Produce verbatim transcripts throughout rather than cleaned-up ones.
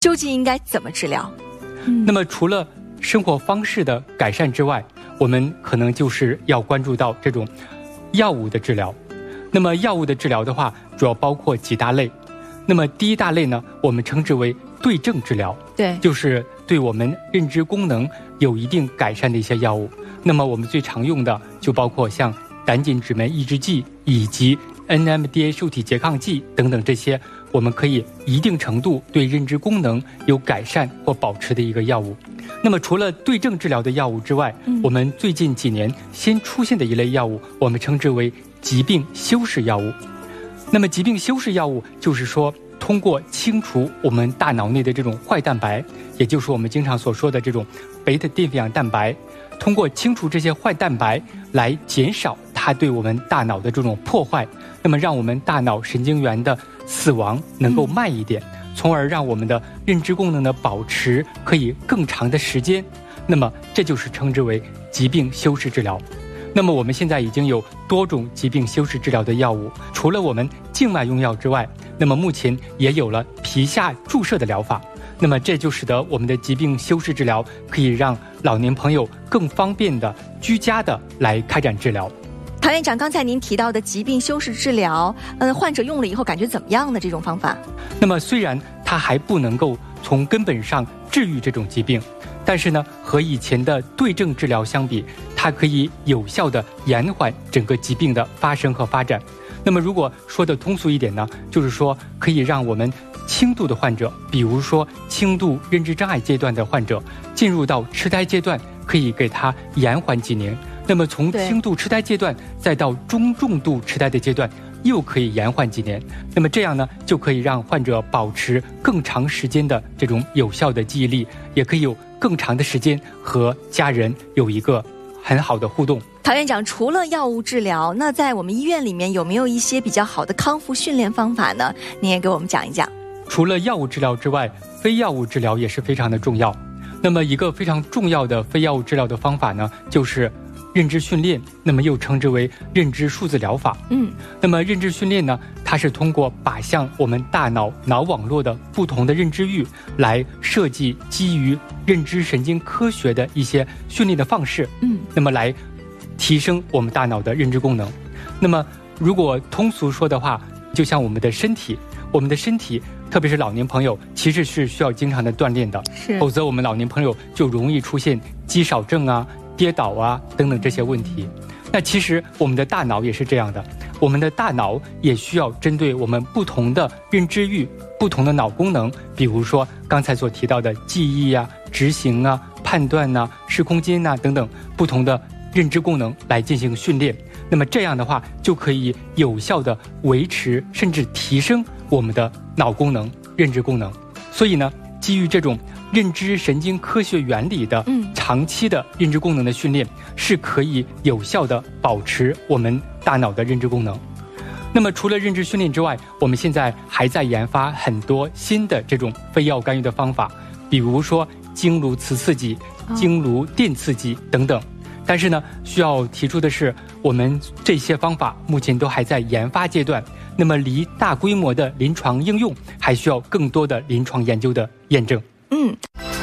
究竟应该怎么治疗？ 嗯、那么除了生活方式的改善之外，我们可能就是要关注到这种药物的治疗。那么药物的治疗的话，主要包括几大类。那么第一大类呢，我们称之为对症治疗， 对， 就是对我们认知功能有一定改善的一些药物。那么我们最常用的就包括像胆碱酯酶抑制剂以及 N M D A 受体拮抗剂等等，这些我们可以一定程度对认知功能有改善或保持的一个药物。那么除了对症治疗的药物之外、嗯、我们最近几年新出现的一类药物，我们称之为疾病修饰药物。那么疾病修饰药物就是说，通过清除我们大脑内的这种坏蛋白，也就是我们经常所说的这种贝塔淀粉样蛋白，通过清除这些坏蛋白来减少它对我们大脑的这种破坏，那么让我们大脑神经元的死亡能够慢一点、嗯、从而让我们的认知功能的保持可以更长的时间。那么这就是称之为疾病修饰治疗。那么我们现在已经有多种疾病修饰治疗的药物，除了我们静脉用药之外，那么目前也有了皮下注射的疗法。那么这就使得我们的疾病修饰治疗可以让老年朋友更方便的居家的来开展治疗。 陶院长，刚才您提到的疾病修饰治疗，呃，患者用了以后感觉怎么样呢？这种方法？ 那么虽然它还不能够从根本上治愈这种疾病，但是呢，和以前的对症治疗相比，它可以有效的延缓整个疾病的发生和发展。那么如果说的通俗一点呢，就是说可以让我们轻度的患者，比如说轻度认知障碍阶段的患者，进入到痴呆阶段，可以给他延缓几年。那么从轻度痴呆阶段再到中重度痴呆的阶段，又可以延缓几年。那么这样呢，就可以让患者保持更长时间的这种有效的记忆力，也可以有更长的时间和家人有一个很好的互动。 陶院长，除了药物治疗，那在我们医院里面有没有一些比较好的康复训练方法呢？您也给我们讲一讲。 除了药物治疗之外，非药物治疗也是非常的重要。那么一个非常重要的非药物治疗的方法呢，就是认知训练，那么又称之为认知数字疗法。嗯，那么认知训练呢，它是通过靶向我们大脑脑网络的不同的认知域，来设计基于认知神经科学的一些训练的方式。嗯，那么来提升我们大脑的认知功能。那么如果通俗说的话，就像我们的身体，我们的身体特别是老年朋友其实是需要经常的锻炼的，是，否则我们老年朋友就容易出现肌少症啊、跌倒啊等等这些问题。那其实我们的大脑也是这样的，我们的大脑也需要针对我们不同的认知域、不同的脑功能，比如说刚才所提到的记忆啊、执行啊、判断啊、视空间啊等等不同的认知功能来进行训练。那么这样的话，就可以有效的维持甚至提升我们的脑功能、认知功能。所以呢，基于这种认知神经科学原理的长期的认知功能的训练，是可以有效的保持我们大脑的认知功能。那么除了认知训练之外，我们现在还在研发很多新的这种非药干预的方法，比如说经颅磁刺激、经颅电刺激等等。但是呢，需要提出的是，我们这些方法目前都还在研发阶段，那么离大规模的临床应用还需要更多的临床研究的验证。嗯，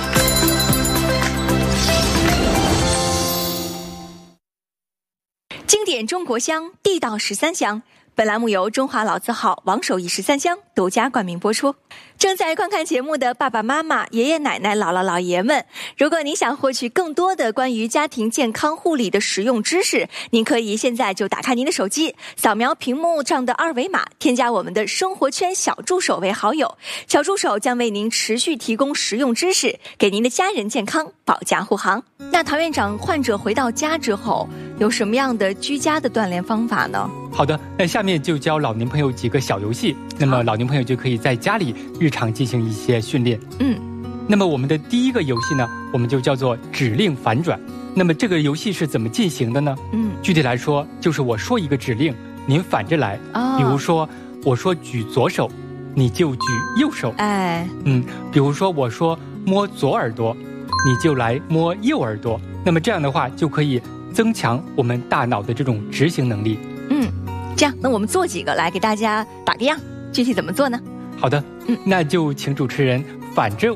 经典中国香，地道十三香。本栏目由中华老字号王守义十三香独家冠名播出。正在观看节目的爸爸妈妈、爷爷奶奶、姥姥姥爷们，如果您想获取更多的关于家庭健康护理的实用知识，您可以现在就打开您的手机，扫描屏幕上的二维码，添加我们的生活圈小助手为好友。小助手将为您持续提供实用知识，给您的家人健康保驾护航。那陶院长，患者回到家之后有什么样的居家的锻炼方法呢？ 好的，那下面就教老年朋友几个小游戏，那么老年朋友就可以在家里日常进行一些训练。嗯，那么我们的第一个游戏呢，我们就叫做指令反转。那么这个游戏是怎么进行的呢？嗯，具体来说就是我说一个指令，您反着来。哦，比如说我说举左手，你就举右手。哎，嗯，比如说我说摸左耳朵，你就来摸右耳朵。那么这样的话就可以增强我们大脑的这种执行能力。 嗯，这样，那我们做几个来给大家打个样，具体怎么做呢？ 好的，嗯，那就请主持人反正